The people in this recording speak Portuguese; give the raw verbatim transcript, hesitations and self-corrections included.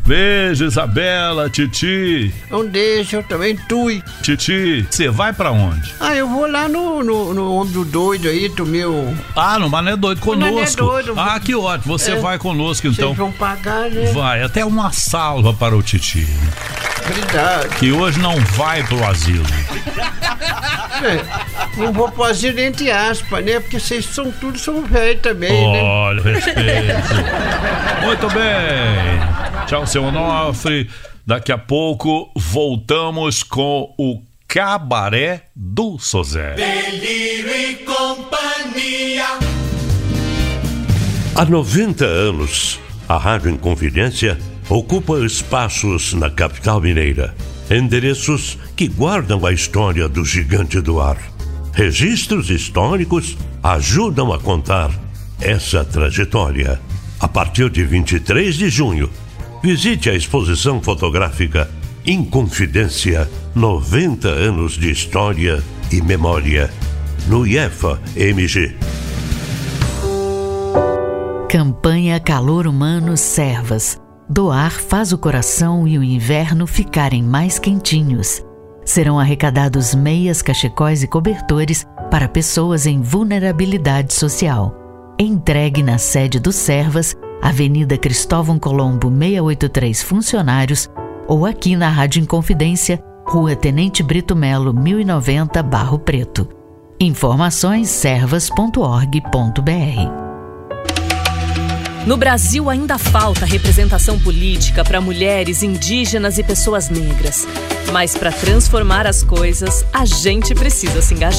Beijo, Isabela, Titi. Não deixa, eu também tui. Titi, você vai pra onde? Ah, eu vou lá no, no, no Homem do Doido aí, tu meu... Ah, no Mané Doido conosco. Mané Doido. Ah, que ótimo, você é, vai conosco então. Vocês vão pagar, né? Vai, até uma salva para o Titi. Verdade. Que hoje não vai pro asilo. É, não vou pro asilo entre aspas, né? Porque vocês são tudo, são velhos também, Olha, né? respeito. Muito bem. Tchau, seu Onofre. Daqui a pouco voltamos com o Cabaré do Sozé. Delírio e Companhia. Há noventa anos, a Rádio Inconfidência ocupa espaços na capital mineira. Endereços que guardam a história do gigante do ar. Registros históricos ajudam a contar essa trajetória. A partir de vinte e três de junho, visite a exposição fotográfica Inconfidência, noventa anos de história e memória, no I E F A M G. Campanha Calor Humano Servas. Doar faz o coração e o inverno ficarem mais quentinhos. Serão arrecadados meias, cachecóis e cobertores para pessoas em vulnerabilidade social. Entregue na sede do Servas, Avenida Cristóvão Colombo seiscentos e oitenta e três Funcionários, ou aqui na Rádio Inconfidência, Rua Tenente Brito Melo, mil e noventa, Barro Preto. Informações servas ponto org ponto br. No Brasil ainda falta representação política para mulheres, indígenas e pessoas negras. Mas para transformar as coisas, a gente precisa se engajar.